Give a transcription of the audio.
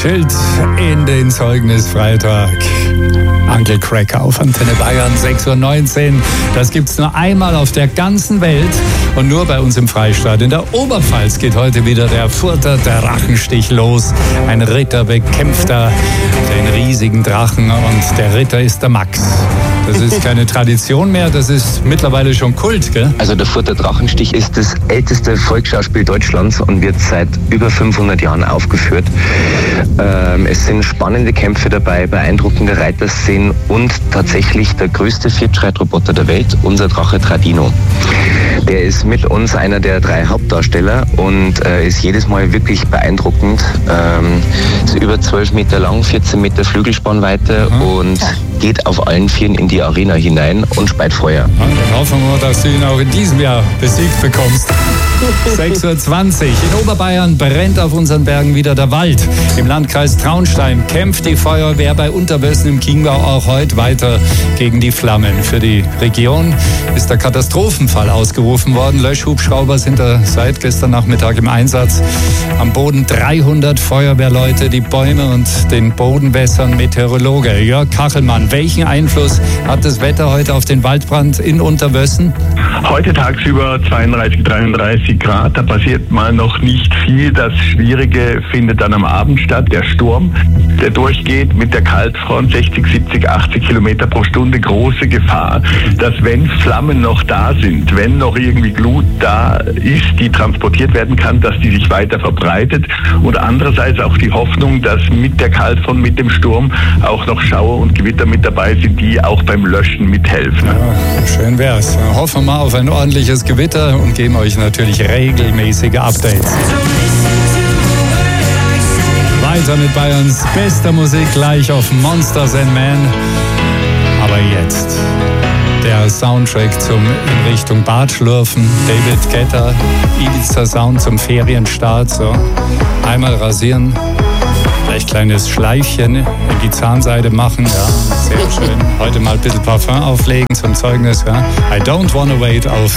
Schild in den Zeugnisfreitag. Uncle Cracker auf Antenne Bayern, 6:19 Uhr. Das gibt's nur einmal auf der ganzen Welt und nur bei uns im Freistaat. In der Oberpfalz geht heute wieder der Further Drachenstich los. Ein Ritter bekämpft da den riesigen Drachen und der Ritter ist der Max. Das ist keine Tradition mehr, das ist mittlerweile schon Kult, gell? Also der Further Drachenstich ist das älteste Volksschauspiel Deutschlands und wird seit über 500 Jahren aufgeführt. Es sind spannende Kämpfe dabei, beeindruckende Reiterszenen und tatsächlich der größte Viertschreitroboter der Welt, unser Drache Tradino. Der ist mit uns einer der 3 Hauptdarsteller und ist jedes Mal wirklich beeindruckend. Ist über 12 Meter lang, 14 Meter Flügelspannweite und geht auf allen Vieren in die Arena hinein und speit Feuer. Dann hoffen wir, dass du ihn auch in diesem Jahr besiegt bekommst. 6:20 Uhr. In Oberbayern brennt auf unseren Bergen wieder der Wald. Im Landkreis Traunstein kämpft die Feuerwehr bei Unterbössen im Chiemgau auch heute weiter gegen die Flammen. Für die Region ist der Katastrophenfall ausgerufen worden. Löschhubschrauber sind da seit gestern Nachmittag im Einsatz. Am Boden 300 Feuerwehrleute, die Bäume und den Boden wässern. Meteorologe Jörg Kachelmann. Welchen Einfluss hat das Wetter heute auf den Waldbrand in Unterbössen? Heute tagsüber 32, 33 Grad, da passiert mal noch nicht viel. Das Schwierige findet dann am Abend statt. Der Sturm, der durchgeht mit der Kaltfront, 60, 70, 80 Kilometer pro Stunde. Große Gefahr, dass wenn Flammen noch da sind, wenn noch irgendwie Glut da ist, die transportiert werden kann, dass die sich weiter verbreitet. Und andererseits auch die Hoffnung, dass mit der Kaltfront, mit dem Sturm auch noch Schauer und Gewitter mit dabei sind, die auch beim Löschen mithelfen. Ja, schön wär's. Hoffen wir mal auf ein ordentliches Gewitter und geben euch natürlich regelmäßige Updates. Weiter mit Bayerns bester Musik gleich auf Monsters and Men. Aber jetzt der Soundtrack zum in Richtung Bad schlürfen. David Guetta, Ibiza Sound zum Ferienstart. So, einmal rasieren. Vielleicht kleines Schleifchen in die Zahnseide machen, ja, sehr schön. Heute mal ein bisschen Parfum auflegen zum Zeugnis, ja. I don't wanna wait auf